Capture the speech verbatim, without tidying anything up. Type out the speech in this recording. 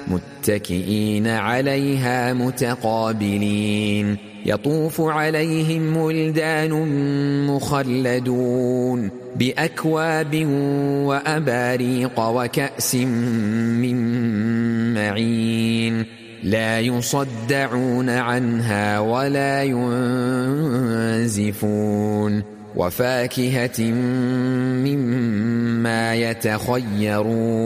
متكئين عليها متقابلين يطوف عليهم ولدان مخلدون بأكواب وأباريق وكأس من معين لا يصدعون عنها ولا ينزفون وفاكهة مما يتخيرون